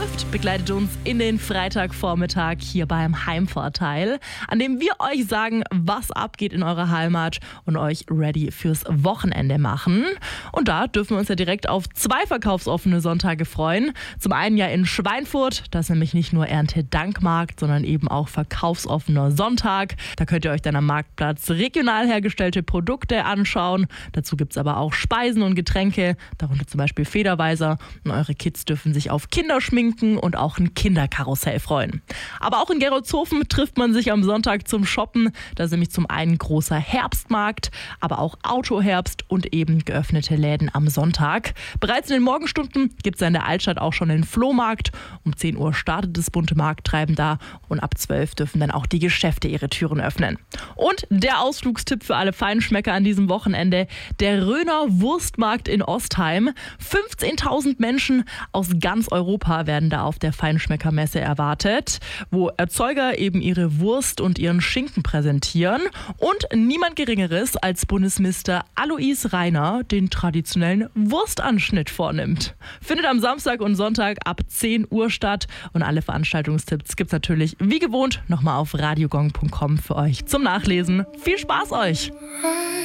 trifft, begleitet uns in den Freitagvormittag hier beim Heimvorteil, an dem wir euch sagen, was abgeht in eurer Heimat und euch ready fürs Wochenende machen. Und da dürfen wir uns ja direkt auf 2 verkaufsoffene Sonntage freuen. Zum einen ja in Schweinfurt, das ist nämlich nicht nur Erntedankmarkt, sondern eben auch verkaufsoffener Sonntag. Da könnt ihr euch dann am Marktplatz regional hergestellte Produkte anschauen. Dazu gibt es aber auch Speisen und Getränke, darunter zum Beispiel Federweiser. Und eure Kids dürfen sich auf Kinderschminken und auch ein Kinderkarussell freuen. Aber auch in Gerolzhofen trifft man sich am Sonntag zum Shoppen. Da ist nämlich zum einen großer Herbstmarkt, aber auch Autoherbst und eben geöffnete Läden am Sonntag. Bereits in den Morgenstunden gibt es in der Altstadt auch schon den Flohmarkt. Um 10 Uhr startet das bunte Markttreiben da und ab 12 dürfen dann auch die Geschäfte ihre Türen öffnen. Und der Ausflugstipp für alle Feinschmecker an diesem Wochenende: der Röner Wurstmarkt in Ostheim. 15.000 Menschen aus ganz Europa werden da auf der Feinschmeckermesse erwartet, wo Erzeuger eben ihre Wurst und ihren Schinken präsentieren und niemand Geringeres als Bundesminister Alois Rainer den traditionellen Wurstanschnitt vornimmt. Findet am Samstag und Sonntag ab 10 Uhr statt und alle Veranstaltungstipps gibt's natürlich wie gewohnt nochmal auf radiogong.com für euch zum Nachlesen. Viel Spaß euch!